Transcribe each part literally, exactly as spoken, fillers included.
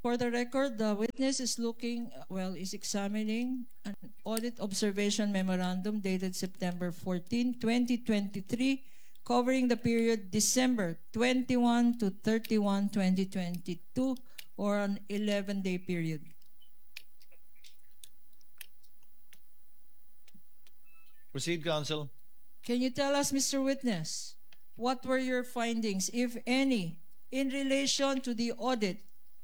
For the record, the witness is looking, well, is examining an audit observation memorandum dated September fourteenth, twenty twenty-three, covering the period December twenty-first to thirty-first, twenty twenty-two, or an eleven-day period. Proceed, counsel. Can you tell us, Mister Witness, what were your findings, if any, in relation to the audit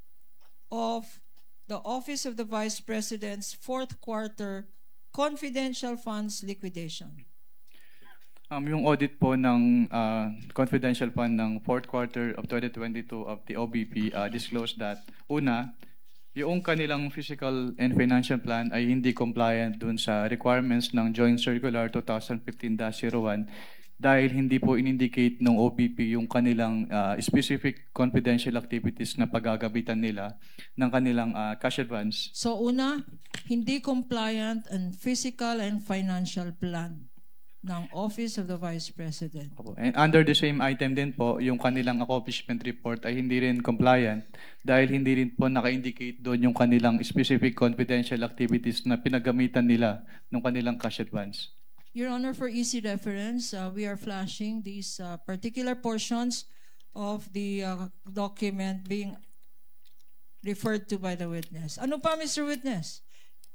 of the Office of the Vice President's fourth quarter confidential funds liquidation? Um, yung audit po ng uh, confidential fund ng fourth quarter of twenty twenty-two of the O B P uh, disclosed that, una, yung kanilang physical and financial plan ay hindi compliant dun sa requirements ng Joint Circular twenty fifteen dash zero one dahil hindi po in-indicate ng O B P yung kanilang uh, specific confidential activities na paggagabitan nila ng kanilang uh, cash advance. So una, hindi compliant ang physical and financial plan ng Office of the Vice President. And under the same item din po, yung kanilang accomplishment report ay hindi rin compliant dahil hindi rin po naka-indicate doon yung kanilang specific confidential activities na pinagamitan nila ng kanilang cash advance. Your Honor, for easy reference, uh, we are flashing these uh, particular portions of the uh, document being referred to by the witness. Ano pa, Mister Witness?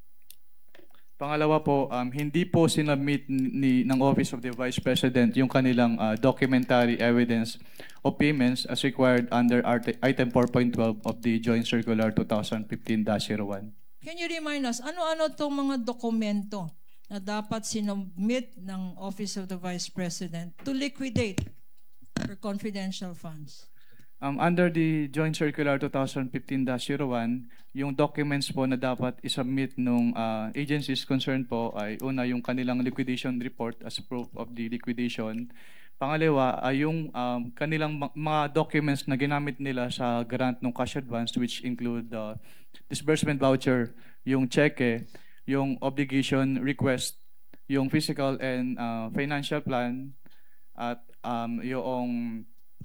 Pangalawa po, um, hindi po sinubmit ni, ng Office of the Vice President yung kanilang uh, documentary evidence of payments as required under Item four point twelve of the Joint Circular twenty fifteen dash zero one. Can you remind us, ano-ano itong mga dokumento na dapat sinubmit ng Office of the Vice President to liquidate for confidential funds? Um, under the Joint Circular twenty fifteen dash zero one, yung documents po na dapat isubmit ng uh, agencies concerned po ay una yung kanilang liquidation report as proof of the liquidation. Pangalawa ay yung um, kanilang mga documents na ginamit nila sa grant ng cash advance, which include the uh, disbursement voucher, yung cheque, yung obligation request, yung physical and uh, financial plan, at um, yung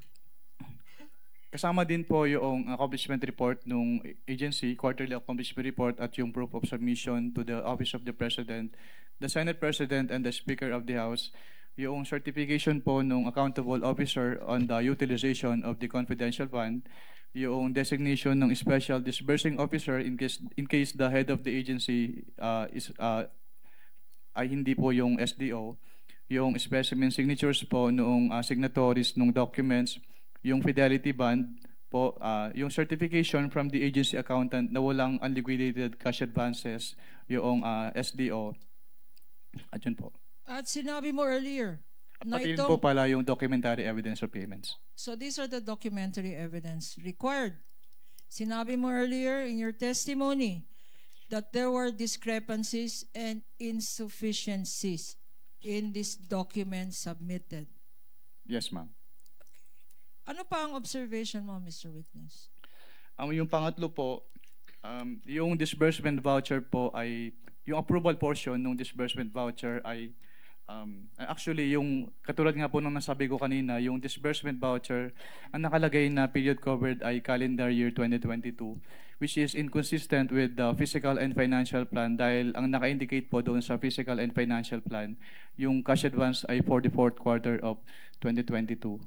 kasama din po yung accomplishment report ng agency, quarterly accomplishment report, at yung proof of submission to the Office of the President, the Senate President, and the Speaker of the House, yung certification po ng accountable officer on the utilization of the confidential fund, yung designation ng special disbursing officer in case in case the head of the agency uh, is uh, ay hindi po yung S D O, yung specimen signatures po noong uh, signatories ng documents, yung fidelity bond po, uh, yung certification from the agency accountant na walang unliquidated cash advances, yung uh, S D O. At yun po. At sinabi mo earlier, na Pati itong, po pala yung documentary evidence of payments. so these are the documentary evidence required. Sinabi mo earlier in your testimony that there were discrepancies and insufficiencies in this document submitted. Yes, ma'am. Ano pa ang observation mo, Mister Witness? Um, yung pangatlo po, um, yung disbursement voucher po ay, yung approval portion ng disbursement voucher ay, um, actually yung, katulad nga po nung nasabi ko kanina, yung disbursement voucher, ang nakalagay na period covered ay calendar year twenty twenty-two, which is inconsistent with the physical and financial plan dahil ang naka-indicate po doon sa physical and financial plan, yung cash advance ay for the fourth quarter of twenty twenty-two.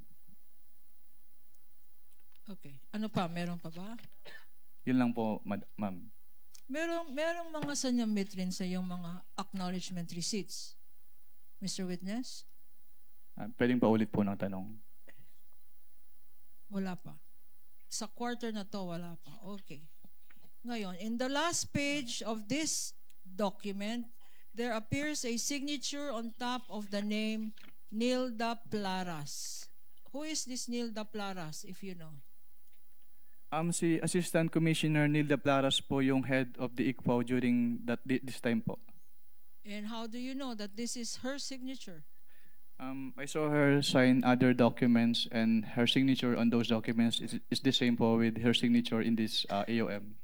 Okay. Ano pa? Meron pa ba? Yun lang po, ma'am. Merong, merong mga sanyamit rin sa yung mga acknowledgement receipts. Mister Witness? Uh, pwedeng pa ulit po ng tanong. Wala pa. Sa quarter na to, wala pa. Okay. Ngayon, in the last page of this document, there appears a signature on top of the name Nilda Plaras. Who is this Nilda Plaras, if you know? Um, si Assistant Commissioner Nilda Plaras po yung head of the I C P O during that this time po. And how do you know that this is her signature? Um, I saw her sign other documents and her signature on those documents is, is the same po with her signature in this uh, A O M.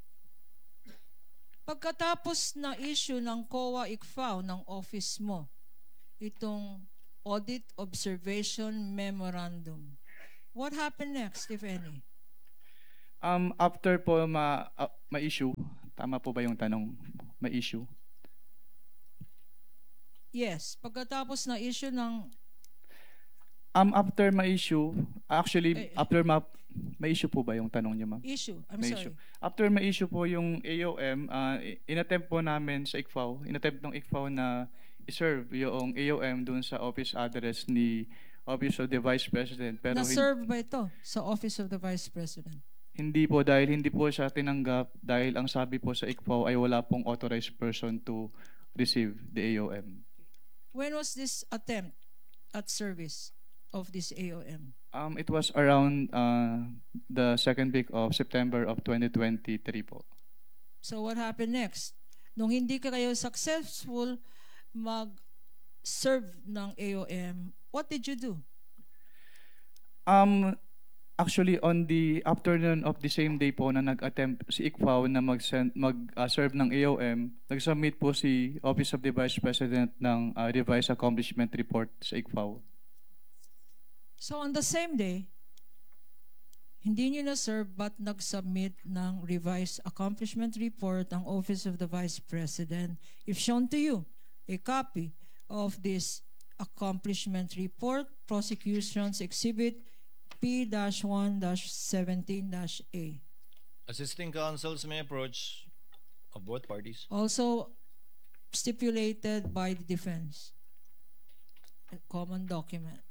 Pagkatapos na issue ng C O A I C F A O ng office mo, itong Audit Observation Memorandum, what happened next, if any? Um, after po ma, uh, ma-issue, tama po ba yung tanong? Ma-issue? Yes, pagkatapos na issue ng Um, after ma-issue, actually, Eh, after ma, ma-issue po ba yung tanong niyo, ma'am? issue, I'm May sorry. issue. After ma-issue po yung A O M, uh, inattempt po namin sa I C F A O, inattempt ng I C F A O na i-serve yung A O M dun sa office address ni Office of the Vice President. Pero hin- Na-serve ba ito sa Office of the Vice President? hindi po, dahil hindi po siya tinanggap, dahil ang sabi po sa I C F A O ay wala pong authorized person to receive the A O M. When was this attempt at service of this A O M? Um, it was around uh, the second week of September of twenty twenty-three po. So what happened next? Nung hindi ka kayo successful mag-serve ng A O M, what did you do? Um, actually, on the afternoon of the same day po na nag-attempt si I C F A O na mag-send, mag-serve ng A O M, nag-submit po si Office of the Vice President ng uh, revised accomplishment report sa I C F A O. So on the same day, hindi nyo na-serve but nag-submit ng revised accomplishment report ang Office of the Vice President. If shown to you a copy of this accomplishment report, Prosecution's Exhibit P one seventeen A. Assisting counsels may approach of both parties. Also stipulated by the defense. A common document.